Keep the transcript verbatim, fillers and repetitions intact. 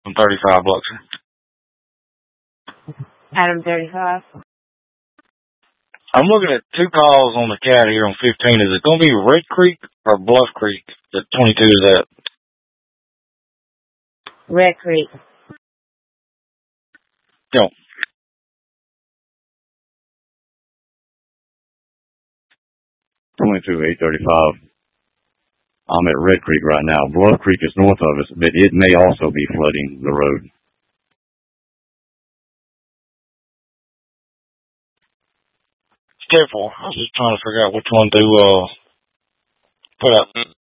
I'm thirty-five Luxor. Adam thirty-five. I'm looking at two calls on the cat here on fifteen. Is it going to be Red Creek or Bluff Creek that twenty-two is at? Red Creek. Go. twenty-two, eight thirty-five. I'm at Red Creek right now. Bluff Creek is north of us, but it may also be flooding the road. Careful. I was just trying to figure out which one to uh, put up.